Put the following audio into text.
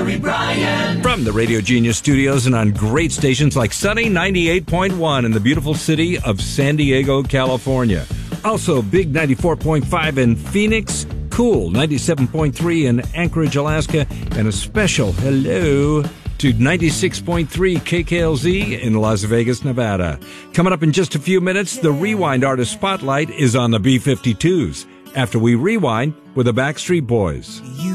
Gary Bryan. From the Radio Genius studios and on great stations like Sunny 98.1 in the beautiful city of San Diego, California. Also Big 94.5 in Phoenix, Cool 97.3 in Anchorage, Alaska, and a special hello to 96.3 KKLZ in Las Vegas, Nevada. Coming up in just a few minutes, the Rewind Artist Spotlight is on the B-52s. After we rewind with the Backstreet Boys.